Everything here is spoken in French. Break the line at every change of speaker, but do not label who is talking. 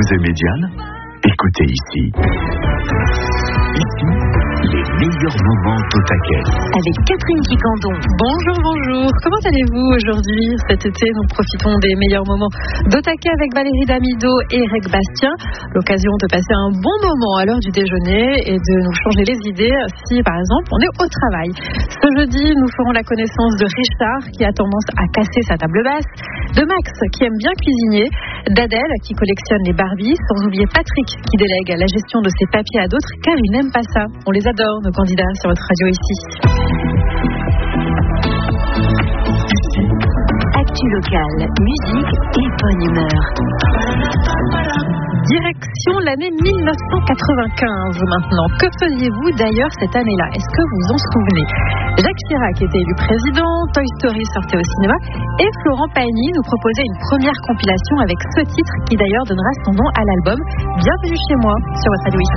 et médiane? Écoutez ici. Ici, les meilleurs moments d'au taquet.
Avec Catherine Quicandon.
Bonjour. Comment allez-vous aujourd'hui? Cet été, nous profitons des meilleurs moments d'au taquet avec Valérie Damido et Eric Bastien. L'occasion de passer un bon moment à l'heure du déjeuner et de nous changer les idées si, par exemple, on est au travail. Ce jeudi, nous ferons la connaissance de Richard qui a tendance à casser sa table basse, de Max qui aime bien cuisiner, d'Adèle qui collectionne les Barbies, sans oublier Patrick qui délègue la gestion de ses papiers à d'autres car il n'aime pas ça. On les adore, nos candidats sur votre radio ici.
Actu locale, musique et bonne humeur.
Direction l'année 1995 maintenant. Que faisiez-vous d'ailleurs cette année-là? Est-ce que vous vous en souvenez? Jacques Chirac était élu président, Toy Story sortait au cinéma et Florent Pagny nous proposait une première compilation avec ce titre qui d'ailleurs donnera son nom à l'album Bienvenue chez moi sur votre radio ici.